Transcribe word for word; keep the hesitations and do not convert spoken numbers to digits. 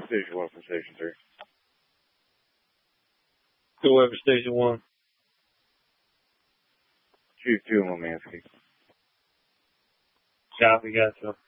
Station one from Station three. Whoever Station one. Chief two, Mamansky. Copy, gotcha.